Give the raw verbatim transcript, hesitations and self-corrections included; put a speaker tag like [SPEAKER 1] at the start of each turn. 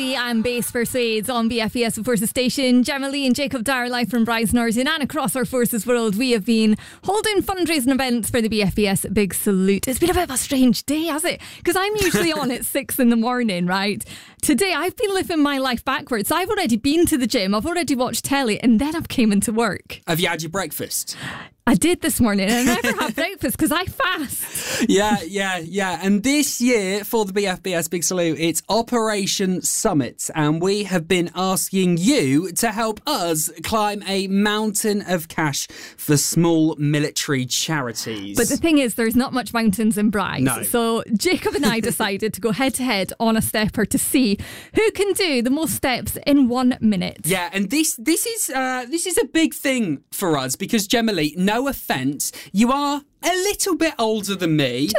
[SPEAKER 1] I'm Base Persuades on B F B S Forces Station. Gemma Lee and Jacob Dyer live from Bryce Norton, and across our Forces world we have been holding fundraising events for the B F B S Big Salute. It's been a bit of a strange day, has it? Because I'm usually on at six in the morning, right? Today I've been living my life backwards. I've already been to the gym, I've already watched telly, and then I've came into work.
[SPEAKER 2] Have you had your breakfast?
[SPEAKER 1] I did this morning, and I never have breakfast because I fast.
[SPEAKER 2] Yeah, yeah, yeah. And this year for the B F B S Big Salute, it's Operation Summit, and we have been asking you to help us climb a mountain of cash for small military charities.
[SPEAKER 1] But the thing is, there's not much mountains in Bryce.
[SPEAKER 2] No.
[SPEAKER 1] So Jacob and I decided to go head to head on a stepper to see who can do the most steps in one minute.
[SPEAKER 2] Yeah, and this this is uh, this is a big thing for us because, Gemma Lee, no offence, you are a little bit older than me.
[SPEAKER 1] Just